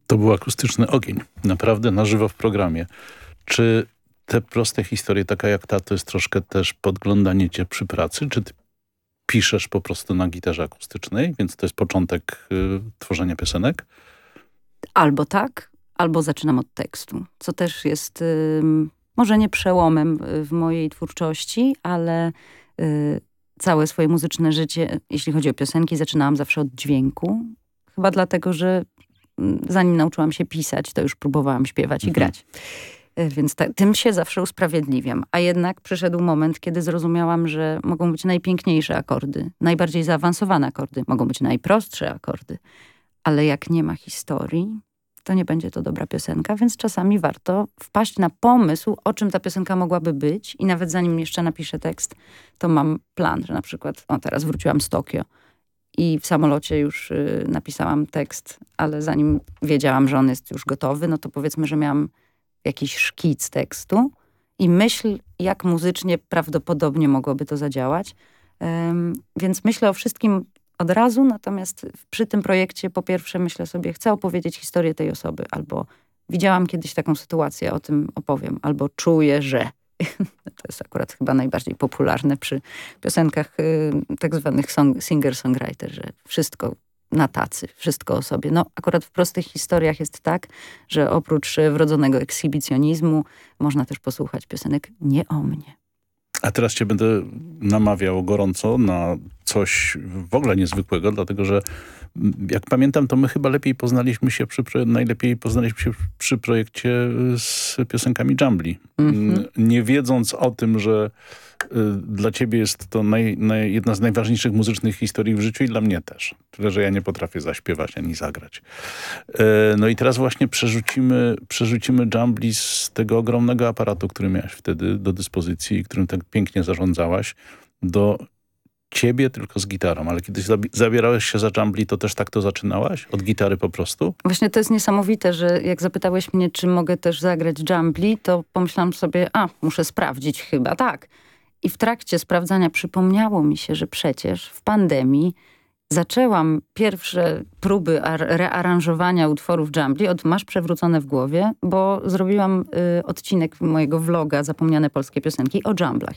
To był Akustyczny Ogień. Naprawdę na żywo w programie. Czy te proste historie, taka jak ta, to jest troszkę też podglądanie cię przy pracy? Czy ty piszesz po prostu na gitarze akustycznej, więc to jest początek tworzenia piosenek? Albo tak, albo zaczynam od tekstu, co też jest może nie przełomem w mojej twórczości, ale całe swoje muzyczne życie, jeśli chodzi o piosenki, zaczynałam zawsze od dźwięku. Chyba dlatego, że zanim nauczyłam się pisać, to już próbowałam śpiewać i grać. Więc tym się zawsze usprawiedliwiam. A jednak przyszedł moment, kiedy zrozumiałam, że mogą być najpiękniejsze akordy, najbardziej zaawansowane akordy, mogą być najprostsze akordy. Ale jak nie ma historii, to nie będzie to dobra piosenka, więc czasami warto wpaść na pomysł, o czym ta piosenka mogłaby być i nawet zanim jeszcze napiszę tekst, to mam plan, że na przykład, teraz wróciłam z Tokio i w samolocie już napisałam tekst, ale zanim wiedziałam, że on jest już gotowy, no to powiedzmy, że miałam jakiś szkic tekstu i myśl, jak muzycznie prawdopodobnie mogłoby to zadziałać. Więc myślę o wszystkim od razu, natomiast przy tym projekcie po pierwsze myślę sobie, chcę opowiedzieć historię tej osoby, albo widziałam kiedyś taką sytuację, o tym opowiem, albo czuję, że. To jest akurat chyba najbardziej popularne przy piosenkach tak zwanych singer-songwriter, że wszystko na tacy, wszystko o sobie. No akurat w prostych historiach jest tak, że oprócz wrodzonego ekshibicjonizmu można też posłuchać piosenek nie o mnie. A teraz cię będę namawiał gorąco na coś w ogóle niezwykłego, dlatego że jak pamiętam, to my chyba najlepiej poznaliśmy się przy projekcie z piosenkami Jumbly. Nie wiedząc o tym, że dla ciebie jest to jedna z najważniejszych muzycznych historii w życiu i dla mnie też. Tyle, że ja nie potrafię zaśpiewać ani zagrać. No i teraz właśnie przerzucimy Jumbly z tego ogromnego aparatu, który miałaś wtedy do dyspozycji i którym tak pięknie zarządzałaś, do ciebie tylko z gitarą. Ale kiedy zabierałeś się za Jumbly, to też tak to zaczynałaś? Od gitary po prostu? Właśnie to jest niesamowite, że jak zapytałeś mnie, czy mogę też zagrać Jumbly, to pomyślałam sobie, muszę sprawdzić, chyba tak. I w trakcie sprawdzania przypomniało mi się, że przecież w pandemii zaczęłam pierwsze próby rearanżowania utworów Jumbly od Masz przewrócone w głowie, bo zrobiłam odcinek mojego vloga Zapomniane polskie piosenki o Jumblach.